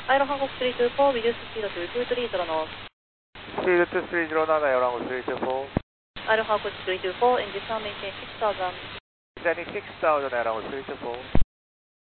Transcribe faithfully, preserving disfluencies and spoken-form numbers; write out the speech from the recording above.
Aero Hankook three two four, reduce speed to two three zero knots. Speed two three zero nine, Aero Hankook three two four. Aero Hankook three two four, engine sound maintain six thousand. Descending six thousand, Aero Hankook three two four.